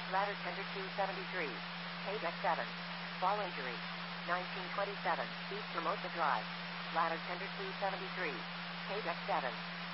Ladder tender 273. Page X7. Fall injury. 1927. East Hermosa Drive. Ladder tender 273. Page X7.